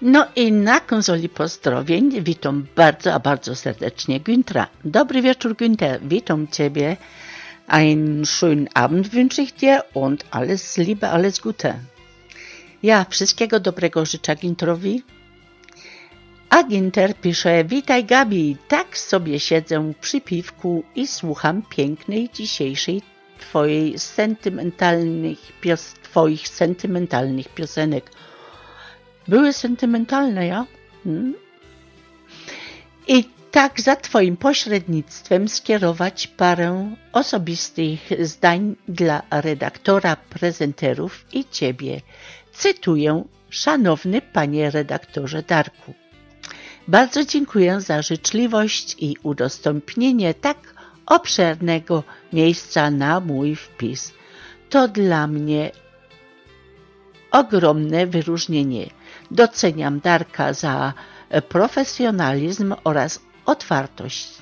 No i na konsoli pozdrowień witam bardzo serdecznie Günthera. Dobry wieczór, Günther. Witam Ciebie. Einen schönen Abend wünsche ich dir und alles Liebe, alles Gute. Ja, wszystkiego dobrego życzę Güntherowi. A Günther pisze: witaj Gabi, tak sobie siedzę przy piwku i słucham pięknej dzisiejszej Twoich sentymentalnych piosenek. Były sentymentalne, ja? I tak za Twoim pośrednictwem skierować parę osobistych zdań dla redaktora, prezenterów i Ciebie. Cytuję: szanowny Panie redaktorze Darku. Bardzo dziękuję za życzliwość i udostępnienie tak obszernego miejsca na mój wpis. To dla mnie ogromne wyróżnienie. Doceniam Darka za profesjonalizm oraz otwartość